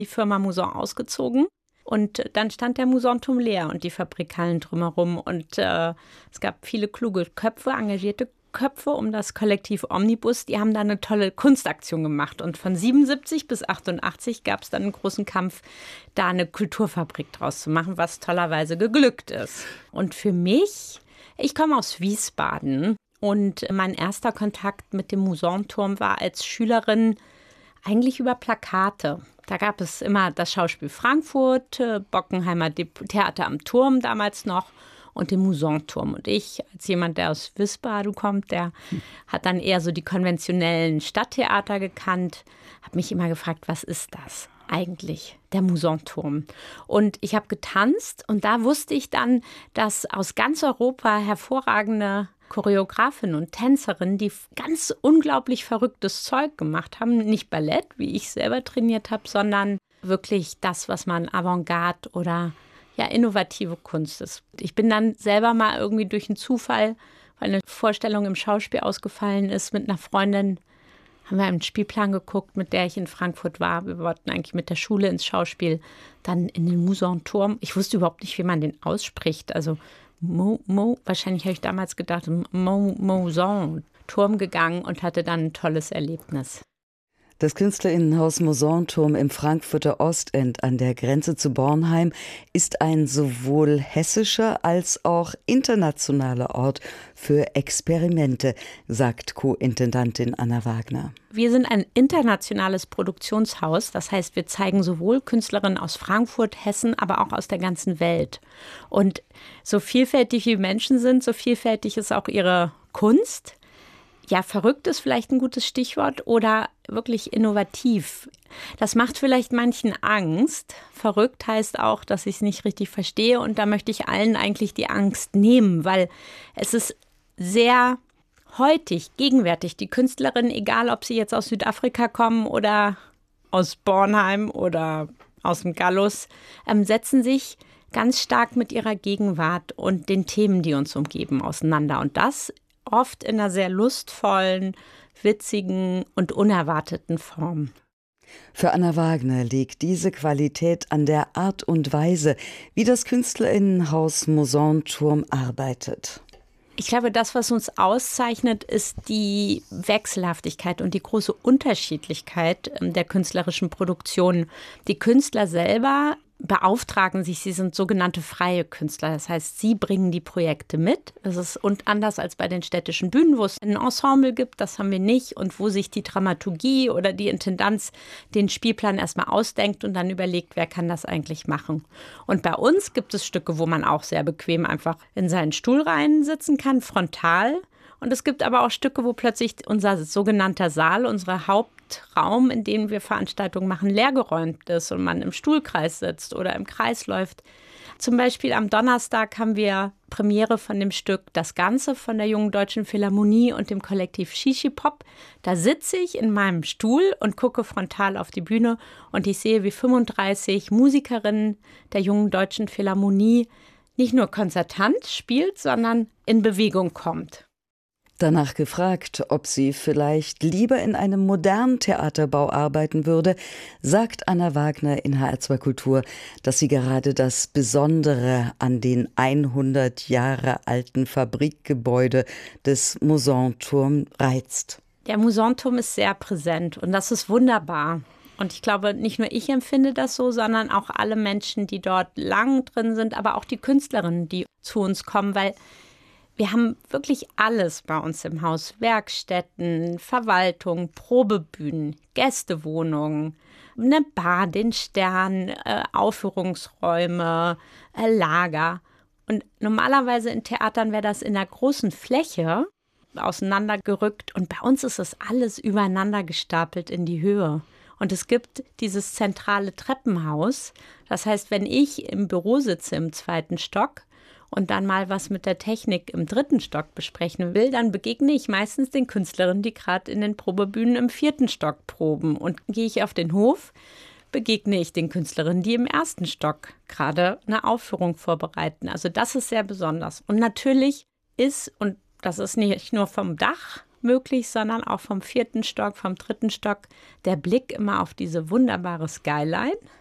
die Firma Mouzon ausgezogen. Und dann stand der Mouzon-Turm leer und die Fabrikhallen drumherum. Und es gab viele kluge Köpfe, engagierte Köpfe um das Kollektiv Omnibus. Die haben da eine tolle Kunstaktion gemacht. Und von 77 bis 88 gab es dann einen großen Kampf, da eine Kulturfabrik draus zu machen, was tollerweise geglückt ist. Und für mich, ich komme aus Wiesbaden und mein erster Kontakt mit dem Mouzon-Turm war als Schülerin eigentlich über Plakate. Da gab es immer das Schauspiel Frankfurt, Bockenheimer Theater am Turm damals noch und den Mouzon-Turm. Und ich, als jemand, der aus Wiesbaden kommt, der hat dann eher so die konventionellen Stadttheater gekannt, habe mich immer gefragt, was ist das eigentlich, der Mouzon-Turm? Und ich habe getanzt und da wusste ich dann, dass aus ganz Europa hervorragende Choreografinnen und Tänzerinnen, die ganz unglaublich verrücktes Zeug gemacht haben. Nicht Ballett, wie ich selber trainiert habe, sondern wirklich das, was man Avantgarde oder ja innovative Kunst ist. Ich bin dann selber mal irgendwie durch einen Zufall, weil eine Vorstellung im Schauspiel ausgefallen ist, mit einer Freundin, haben wir einen Spielplan geguckt, mit der ich in Frankfurt war. Wir wollten eigentlich mit der Schule ins Schauspiel, dann in den Mouzon-Turm. Ich wusste überhaupt nicht, wie man den ausspricht. Also wahrscheinlich habe ich damals gedacht, Mouzon, Turm gegangen und hatte dann ein tolles Erlebnis. Das Künstlerinnenhaus Mouzon-Turm im Frankfurter Ostend an der Grenze zu Bornheim ist ein sowohl hessischer als auch internationaler Ort für Experimente, sagt Co-Intendantin Anna Wagner. Wir sind ein internationales Produktionshaus. Das heißt, wir zeigen sowohl Künstlerinnen aus Frankfurt, Hessen, aber auch aus der ganzen Welt. Und so vielfältig wie Menschen sind, so vielfältig ist auch ihre Kunst. Ja, verrückt ist vielleicht ein gutes Stichwort oder wirklich innovativ. Das macht vielleicht manchen Angst. Verrückt heißt auch, dass ich es nicht richtig verstehe und da möchte ich allen eigentlich die Angst nehmen, weil es ist sehr heutig, gegenwärtig. Die Künstlerinnen, egal ob sie jetzt aus Südafrika kommen oder aus Bornheim oder aus dem Gallus, setzen sich ganz stark mit ihrer Gegenwart und den Themen, die uns umgeben, auseinander. Und das oft in einer sehr lustvollen, witzigen und unerwarteten Form. Für Anna Wagner liegt diese Qualität an der Art und Weise, wie das Künstlerinnenhaus Mouzon-Turm arbeitet. Ich glaube, das, was uns auszeichnet, ist die Wechselhaftigkeit und die große Unterschiedlichkeit der künstlerischen Produktion. Die Künstler selber beauftragen sich, sie sind sogenannte freie Künstler. Das heißt, sie bringen die Projekte mit. Das ist und anders als bei den städtischen Bühnen, wo es ein Ensemble gibt, das haben wir nicht. Und wo sich die Dramaturgie oder die Intendanz den Spielplan erstmal ausdenkt und dann überlegt, wer kann das eigentlich machen. Und bei uns gibt es Stücke, wo man auch sehr bequem einfach in seinen Stuhl reinsitzen kann, frontal. Und es gibt aber auch Stücke, wo plötzlich unser sogenannter Saal, unsere Hauptraum, in dem wir Veranstaltungen machen, leergeräumt ist und man im Stuhlkreis sitzt oder im Kreis läuft. Zum Beispiel am Donnerstag haben wir Premiere von dem Stück Das Ganze von der Jungen Deutschen Philharmonie und dem Kollektiv Shishi Pop. Da sitze ich in meinem Stuhl und gucke frontal auf die Bühne und ich sehe, wie 35 Musikerinnen der Jungen Deutschen Philharmonie nicht nur konzertant spielt, sondern in Bewegung kommt. Danach gefragt, ob sie vielleicht lieber in einem modernen Theaterbau arbeiten würde, sagt Anna Wagner in HR2 Kultur, dass sie gerade das Besondere an den 100 Jahre alten Fabrikgebäude des Mouzon-Turm reizt. Der Mouzon-Turm ist sehr präsent und das ist wunderbar. Und ich glaube, nicht nur ich empfinde das so, sondern auch alle Menschen, die dort lang drin sind, aber auch die Künstlerinnen, die zu uns kommen, weil wir haben wirklich alles bei uns im Haus. Werkstätten, Verwaltung, Probebühnen, Gästewohnungen, eine Bar, den Stern, Aufführungsräume, Lager. Und normalerweise in Theatern wäre das in einer großen Fläche auseinandergerückt. Und bei uns ist das alles übereinander gestapelt in die Höhe. Und es gibt dieses zentrale Treppenhaus. Das heißt, wenn ich im Büro sitze im 2. Stock, und dann mal was mit der Technik im 3. Stock besprechen will, dann begegne ich meistens den Künstlerinnen, die gerade in den Probebühnen im 4. Stock proben. Und gehe ich auf den Hof, begegne ich den Künstlerinnen, die im 1. Stock gerade eine Aufführung vorbereiten. Also das ist sehr besonders. Und natürlich ist, und das ist nicht nur vom Dach möglich, sondern auch vom 4. Stock, vom 3. Stock der Blick immer auf diese wunderbare Skyline.